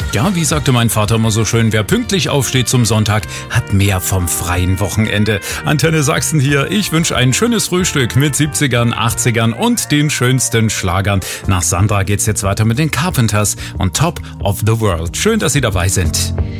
Ja, wie sagte mein Vater immer so schön, wer pünktlich aufsteht zum Sonntag, hat mehr vom freien Wochenende. Antenne Sachsen hier. Ich wünsche ein schönes Frühstück mit 70ern, 80ern und den schönsten Schlagern. Nach Sandra geht's jetzt weiter mit den Carpenters und Top of the World. Schön, dass Sie dabei sind.